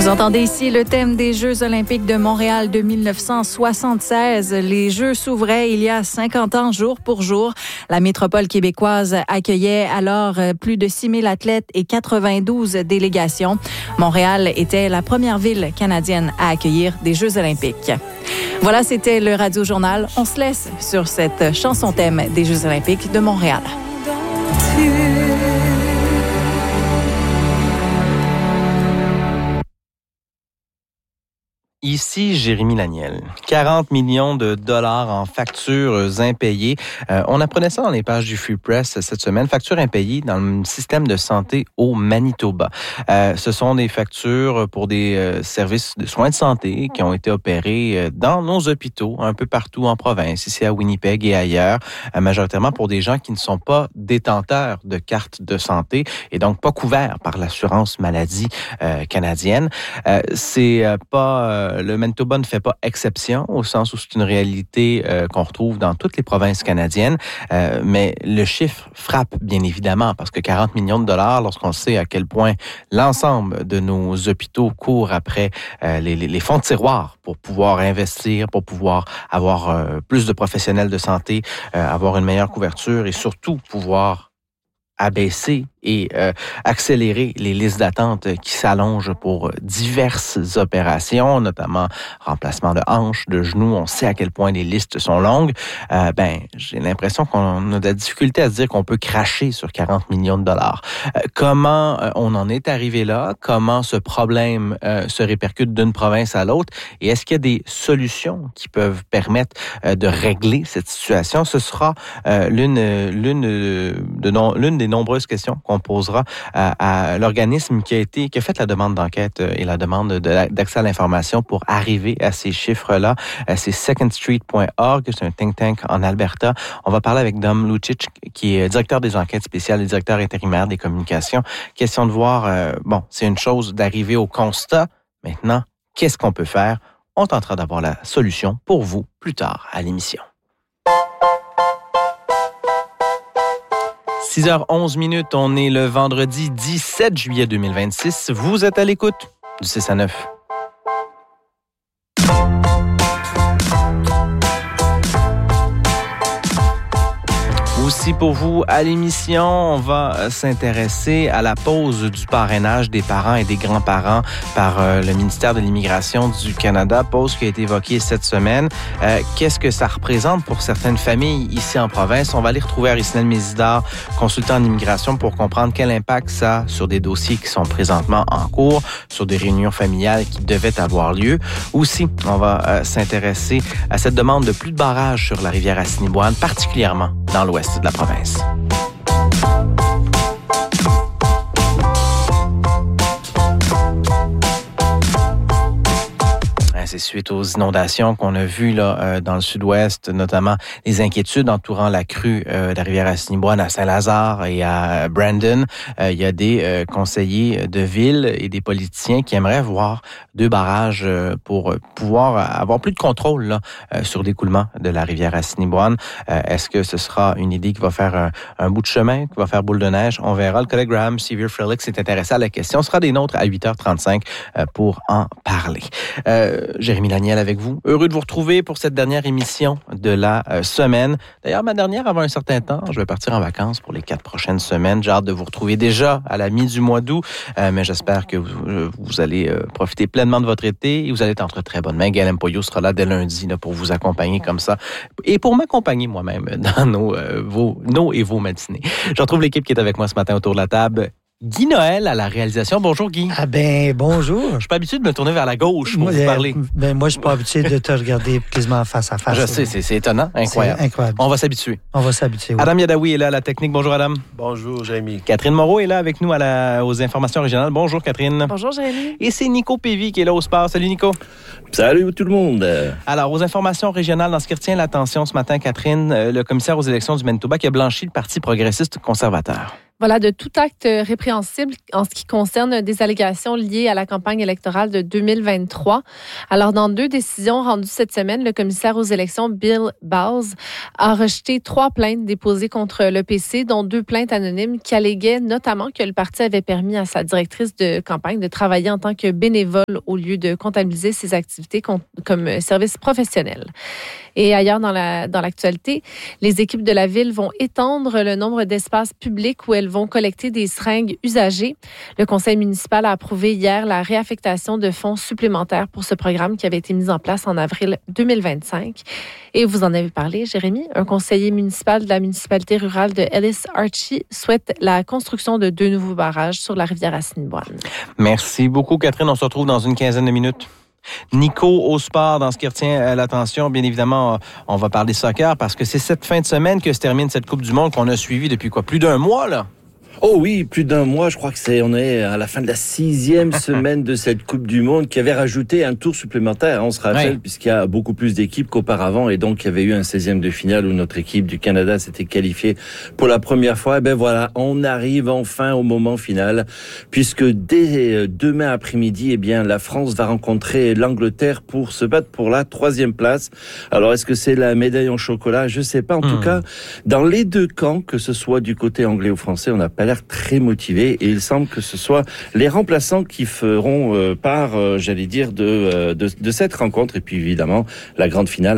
Vous entendez ici le thème des Jeux olympiques de Montréal de 1976. Les Jeux s'ouvraient il y a 50 ans, jour pour jour. La métropole québécoise accueillait alors plus de 6 000 athlètes et 92 délégations. Montréal était la première ville canadienne à accueillir des Jeux olympiques. Voilà, c'était le Radio Journal. On se laisse sur cette chanson thème des Jeux olympiques de Montréal. Ici Jérémy Laniel. 40 millions de dollars en factures impayées. On apprenait ça dans les pages du Free Press cette semaine. Factures impayées dans le système de santé au Manitoba. Ce sont des factures pour des services de soins de santé qui ont été opérés dans nos hôpitaux, un peu partout en province, ici à Winnipeg et ailleurs, majoritairement pour des gens qui ne sont pas détenteurs de carte de santé et donc pas couverts par l'assurance maladie canadienne. C'est pas le Manitoba ne fait pas exception au sens où c'est une réalité qu'on retrouve dans toutes les provinces canadiennes, mais le chiffre frappe bien évidemment parce que 40 millions de dollars, lorsqu'on sait à quel point l'ensemble de nos hôpitaux courent après les fonds de tiroir pour pouvoir investir, pour pouvoir avoir plus de professionnels de santé, avoir une meilleure couverture et surtout pouvoir abaisser et accélérer les listes d'attente qui s'allongent pour diverses opérations, notamment remplacement de hanches, de genoux. On sait à quel point les listes sont longues. J'ai l'impression qu'on a de la difficulté à se dire qu'on peut cracher sur 40 millions de dollars. Comment on en est arrivé là? Comment ce problème se répercute d'une province à l'autre? Et est-ce qu'il y a des solutions qui peuvent permettre de régler cette situation? Ce sera l'une des nombreuses questions qu'on posera à l'organisme qui a fait la demande d'enquête et la demande d'accès à l'information pour arriver à ces chiffres-là. C'est secondstreet.org, c'est un think tank en Alberta. On va parler avec Dom Lucic, qui est directeur des enquêtes spéciales et directeur intérimaire des communications. Question de voir, c'est une chose d'arriver au constat. Maintenant, qu'est-ce qu'on peut faire? On tentera d'avoir la solution pour vous plus tard à l'émission. 6h11, on est le vendredi 17 juillet 2026. Vous êtes à l'écoute du 6 à 9. Aussi pour vous, à l'émission, on va s'intéresser à la pause du parrainage des parents et des grands-parents par le ministère de l'Immigration du Canada, pause qui a été évoquée cette semaine. Qu'est-ce que ça représente pour certaines familles ici en province? On va aller retrouver Arisnel Mézidar, consultant en immigration, pour comprendre quel impact ça a sur des dossiers qui sont présentement en cours, sur des réunions familiales qui devaient avoir lieu. Aussi, on va s'intéresser à cette demande de plus de barrages sur la rivière Assiniboine, particulièrement dans l'ouest de la province. C'est suite aux inondations qu'on a vues là, dans le sud-ouest, notamment les inquiétudes entourant la crue de la rivière Assiniboine à Saint-Lazare et à Brandon. Il y a des conseillers de ville et des politiciens qui aimeraient voir 2 barrages pour pouvoir avoir plus de contrôle là, sur l'écoulement de la rivière Assiniboine. Est-ce que ce sera une idée qui va faire un bout de chemin, qui va faire boule de neige? On verra. Le collègue Graham Sevier-Frelick s'est intéressé à la question. Ce sera des nôtres à 8h35 pour en parler. Jérémy Laniel avec vous. Heureux de vous retrouver pour cette dernière émission de la semaine. D'ailleurs, ma dernière avant un certain temps. Je vais partir en vacances pour les 4 prochaines semaines. J'ai hâte de vous retrouver déjà à la mi du mois d'août. Mais j'espère que vous allez profiter pleinement de votre été et vous allez être entre très bonnes mains. Guillaume Poyot sera là dès lundi là, pour vous accompagner comme ça et pour m'accompagner moi-même dans nos et vos matinées. Je retrouve l'équipe qui est avec moi ce matin autour de la table. Guy Noël à la réalisation. Bonjour Guy. Bonjour. Je suis pas habitué de me tourner vers la gauche pour vous parler. Moi, je suis pas habitué de te regarder quasiment face à face. Je sais, c'est étonnant, incroyable. C'est incroyable. On va s'habituer. Oui. Adam Yadawi est là à la technique. Bonjour Adam. Bonjour Jérémy. Catherine Moreau est là avec nous aux informations régionales. Bonjour Catherine. Bonjour Jérémy. Et c'est Nico Pévy qui est là au sport. Salut Nico. Salut tout le monde. Alors, aux informations régionales, dans ce qui retient l'attention ce matin, Catherine, le commissaire aux élections du Manitoba qui a blanchi le Parti progressiste conservateur. Voilà, de tout acte répréhensible en ce qui concerne des allégations liées à la campagne électorale de 2023. Alors, dans 2 décisions rendues cette semaine, le commissaire aux élections, Bill Bowles, a rejeté 3 plaintes déposées contre le PC, dont 2 plaintes anonymes qui alléguaient notamment que le parti avait permis à sa directrice de campagne de travailler en tant que bénévole au lieu de comptabiliser ses activités comme service professionnel. Et ailleurs dans l'actualité, les équipes de la ville vont étendre le nombre d'espaces publics où elles vont collecter des seringues usagées. Le conseil municipal a approuvé hier la réaffectation de fonds supplémentaires pour ce programme qui avait été mis en place en avril 2025. Et vous en avez parlé, Jérémy, un conseiller municipal de la municipalité rurale de Ellis-Archie souhaite la construction de 2 nouveaux barrages sur la rivière Assiniboine. Merci beaucoup, Catherine. On se retrouve dans une quinzaine de minutes. Nico au sport, dans ce qui retient l'attention, bien évidemment, on va parler soccer parce que c'est cette fin de semaine que se termine cette Coupe du Monde qu'on a suivie depuis plus d'1 mois, là? Oh oui, plus d'1 mois, je crois que on est à la fin de la 6e semaine de cette Coupe du Monde qui avait rajouté un tour supplémentaire, on se rappelle, puisqu'il y a beaucoup plus d'équipes qu'auparavant et donc il y avait eu un 16e de finale où notre équipe du Canada s'était qualifiée pour la première fois. Et ben voilà, on arrive enfin au moment final puisque dès demain après-midi, eh bien, la France va rencontrer l'Angleterre pour se battre pour la 3e place. Alors est-ce que c'est la médaille en chocolat? Je sais pas. En tout cas, dans les 2 camps, que ce soit du côté anglais ou français, on n'a pas l'air très motivé et il semble que ce soit les remplaçants qui feront part, j'allais dire, de cette rencontre. Et puis évidemment, la grande finale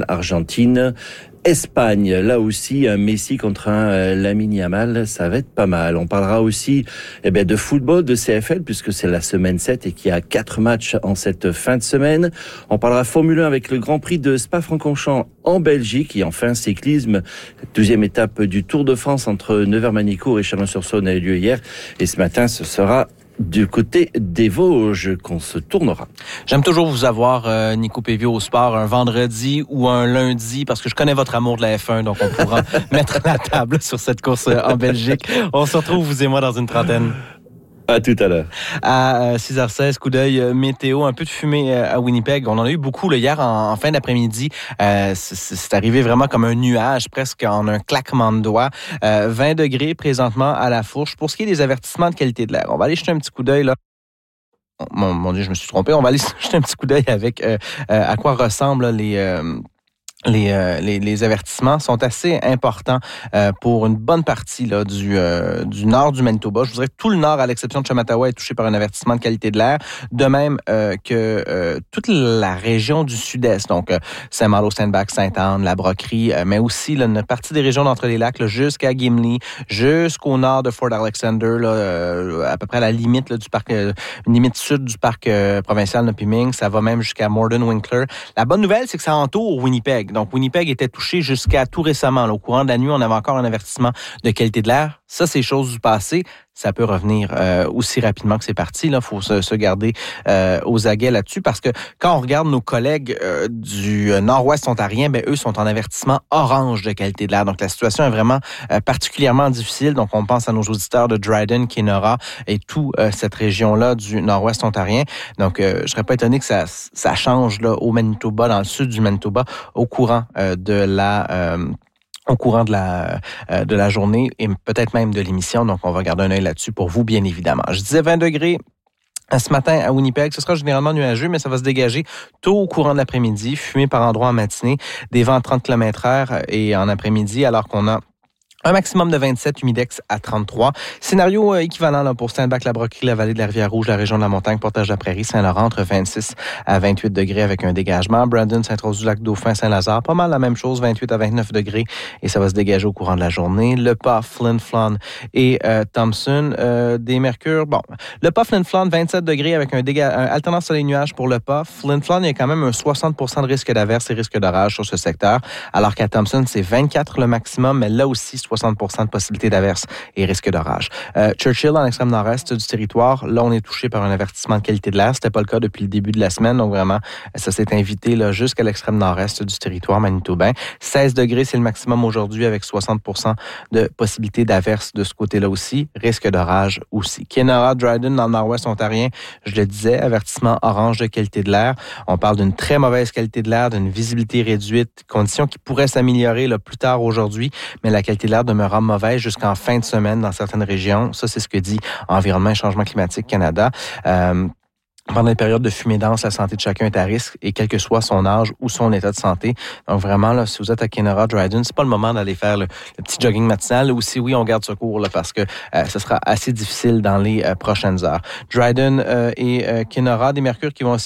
Argentine-Espagne. Là aussi, un Messi contre un Lamine Yamal, ça va être pas mal. On parlera aussi de football, de CFL, puisque c'est la semaine 7 et qu'il y a 4 matchs en cette fin de semaine. On parlera Formule 1 avec le Grand Prix de Spa-Francorchamps en Belgique et enfin cyclisme, 2e étape du Tour de France entre Nevers-Manicourt et Chalon-sur-Saône a eu lieu hier. Et ce matin, ce sera du côté des Vosges qu'on se tournera. J'aime toujours vous avoir, Nico Pévio, au sport, un vendredi ou un lundi, parce que je connais votre amour de la F1, donc on pourra mettre la table sur cette course en Belgique. On se retrouve, vous et moi, dans une trentaine. À tout à l'heure. À 6h16, coup d'œil météo, un peu de fumée à Winnipeg. On en a eu beaucoup hier en fin d'après-midi. C'est arrivé vraiment comme un nuage, presque en un claquement de doigts. 20 degrés présentement à la fourche. Pour ce qui est des avertissements de qualité de l'air, on va aller jeter un petit coup d'œil là. Mon Dieu, je me suis trompé. On va aller jeter un petit coup d'œil avec à quoi ressemblent les avertissements sont assez importants pour une bonne partie là, du nord du Manitoba. Je vous dirais que tout le nord, à l'exception de Chamatawa, est touché par un avertissement de qualité de l'air. De même que toute la région du sud-est, donc Saint-Malo, Saint-Bac, Sainte-Anne, la Broquerie, mais aussi là, une partie des régions d'Entre-les-Lacs là, jusqu'à Gimli, jusqu'au nord de Fort Alexander, là, à peu près à la limite là, du parc, limite sud du parc provincial Nopiming. Ça va même jusqu'à Morden-Winkler. La bonne nouvelle, c'est que ça entoure Winnipeg. Donc, Winnipeg était touché jusqu'à tout récemment. Là, au courant de la nuit, on avait encore un avertissement de qualité de l'air. Ça, c'est chose du passé. Ça peut revenir aussi rapidement que c'est parti. Il faut se garder aux aguets là-dessus parce que quand on regarde nos collègues du nord-ouest ontarien, eux sont en avertissement orange de qualité de l'air. Donc, la situation est vraiment particulièrement difficile. Donc, on pense à nos auditeurs de Dryden, Kenora et toute cette région-là du nord-ouest ontarien. Donc, je serais pas étonné que ça change là, au Manitoba, dans le sud du Manitoba, au courant de la journée et peut-être même de l'émission. Donc, on va garder un œil là-dessus pour vous, bien évidemment. Je disais 20 degrés ce matin à Winnipeg. Ce sera généralement nuageux, mais ça va se dégager tôt au courant de l'après-midi, fumé par endroits en matinée, des vents à 30 km/h et en après-midi, alors qu'on a un maximum de 27, humidex à 33. Scénario équivalent là, pour Saint-Bac, la Broquerie, la vallée de la Rivière-Rouge, la région de la Montagne, Portage-la-Prairie, Saint-Laurent, entre 26 à 28 degrés avec un dégagement. Brandon, Saint-Rose-du-Lac-Dauphin, Saint-Lazare, pas mal la même chose, 28 à 29 degrés et ça va se dégager au courant de la journée. Le Pas, Flin Flon et Thompson, des mercures. Bon, le Pas, Flin Flon, 27 degrés avec un alternance soleil-nuage pour le Pas. Flin Flon, il y a quand même un 60% de risque d'averse et risque d'orage sur ce secteur, alors qu'à Thompson, c'est 24 le maximum, mais là aussi, 60% de possibilité d'averse et risque d'orage. Churchill, dans l'extrême nord-est du territoire, là, on est touché par un avertissement de qualité de l'air. C'était pas le cas depuis le début de la semaine, donc vraiment, ça s'est invité là, jusqu'à l'extrême nord-est du territoire manitobain. 16 degrés, c'est le maximum aujourd'hui avec 60% de possibilité d'averse de ce côté-là aussi. Risque d'orage aussi. Kenora, Dryden, dans le nord-ouest ontarien, je le disais, avertissement orange de qualité de l'air. On parle d'une très mauvaise qualité de l'air, d'une visibilité réduite, conditions qui pourraient s'améliorer là, plus tard aujourd'hui, mais la qualité de l'air l'air demeurera mauvais jusqu'en fin de semaine dans certaines régions. Ça, c'est ce que dit Environnement et Changement climatique Canada. Pendant les périodes de fumée dense, la santé de chacun est à risque et quel que soit son âge ou son état de santé. Donc vraiment, là, si vous êtes à Kenora, Dryden, c'est pas le moment d'aller faire le petit jogging matinal ou si oui, on garde secours là, parce que ce sera assez difficile dans les prochaines heures. Dryden et Kenora, des mercures qui vont aussi